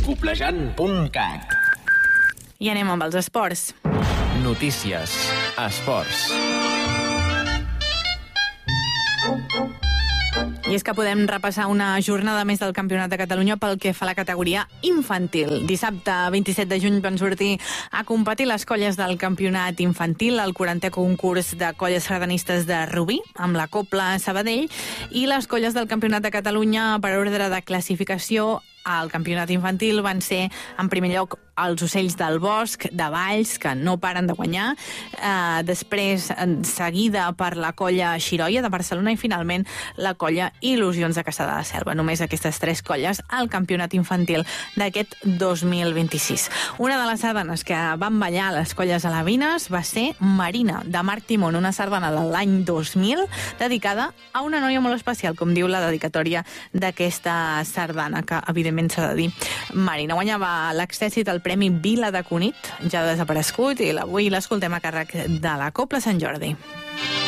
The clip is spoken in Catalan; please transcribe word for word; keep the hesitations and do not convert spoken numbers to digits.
Coplejant punt cat. I anem amb els esports. Notícies. Esports. I és que podem repassar una jornada més del Campionat de Catalunya pel que fa a la categoria infantil. Dissabte vint-i-set de juny van sortir a competir les colles del Campionat infantil, el quarantè concurs de colles sardanistes de Rubí, amb la Copla Sabadell, i les colles del Campionat de Catalunya per ordre de classificació al Campionat infantil van ser, en primer lloc, els ocells del bosc, de Valls, que no paren de guanyar, eh, després, en seguida, per la colla Xiroia de Barcelona i, finalment, la colla Il·lusions de Caçà de la Selva. Només aquestes tres colles al Campionat infantil d'aquest dos mil vint-i-sis. Una de les sardanes que van ballar a les colles alevines va ser Marina, de Marc Timón, una sardana de l'any dos mil, dedicada a una noia molt especial, com diu la dedicatòria d'aquesta sardana, que, evidentment, s'ha de dir. Marina guanyava l'accèssit al Premi Vila de Cunit, ja desaparegut, i avui l'escoltem a càrrec de la Copla Sant Jordi.